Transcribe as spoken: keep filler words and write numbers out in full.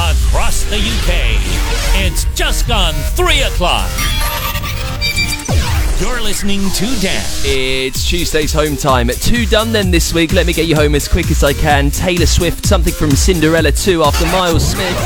across the U K. It's just gone three o'clock. You're listening to Dan. It's Tuesday's home time. Two done then this week. Let me get you home as quick as I can. Taylor Swift, something from Cinderella two after Miles Smith.